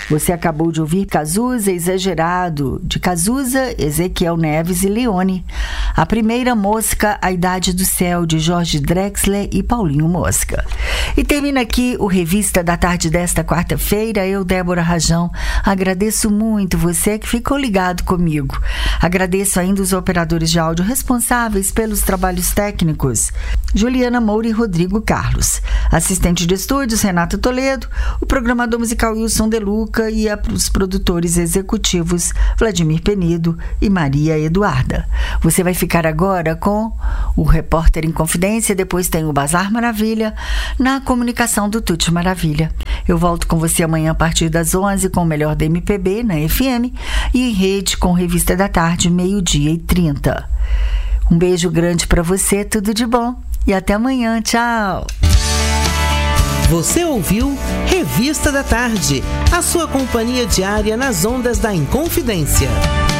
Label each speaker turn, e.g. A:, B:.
A: Você acabou de ouvir Cazuza Exagerado, de Cazuza, Ezequiel Neves e Leone. A Primeira Mosca, A Idade do Céu, de Jorge Drexler e Paulinho Mosca. E termina aqui o Revista da Tarde desta quarta-feira. Eu, Débora Rajão, agradeço muito você que ficou ligado comigo. Agradeço ainda os operadores de áudio responsáveis pelos trabalhos técnicos, Juliana Moura e Rodrigo Carlos. Assistente de estúdios, Renato Toledo. O programador musical Wilson De Luca e os produtores executivos Vladimir Penido e Maria Eduarda. Você vai ficar agora com o Repórter em Confidência, depois tem o Bazar Maravilha, na comunicação do Tuti Maravilha. Eu volto com você amanhã a partir das 11 com o melhor da MPB na FM e em rede com Revista da Tarde, 12:30. Um beijo grande para você, tudo de bom e até amanhã, tchau!
B: Você ouviu Revista da Tarde, a sua companhia diária nas ondas da Inconfidência.